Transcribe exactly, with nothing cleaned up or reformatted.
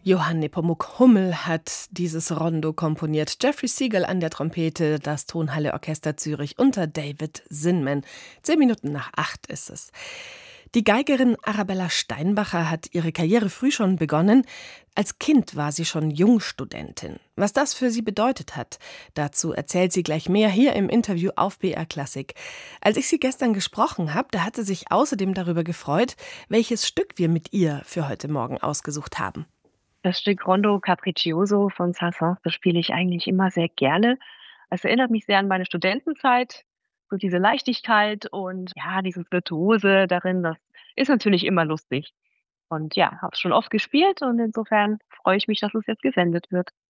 Johann Nepomuk Hummel hat dieses Rondo komponiert. Jeffrey Siegel an der Trompete, das Tonhalle Orchester Zürich unter David Zinman. Zehn Minuten nach acht ist es. Die Geigerin Arabella Steinbacher hat ihre Karriere früh schon begonnen. Als Kind war sie schon Jungstudentin. Was das für sie bedeutet hat, dazu erzählt sie gleich mehr hier im Interview auf B R Klassik. Als ich sie gestern gesprochen habe, da hat sie sich außerdem darüber gefreut, welches Stück wir mit ihr für heute Morgen ausgesucht haben. Das Stück Rondo Capriccioso von Saint-Saëns, das spiele ich eigentlich immer sehr gerne. Es erinnert mich sehr an meine Studentenzeit, so diese Leichtigkeit und ja, dieses Virtuose darin, das ist natürlich immer lustig. Und ja, habe es schon oft gespielt und insofern freue ich mich, dass es jetzt gesendet wird.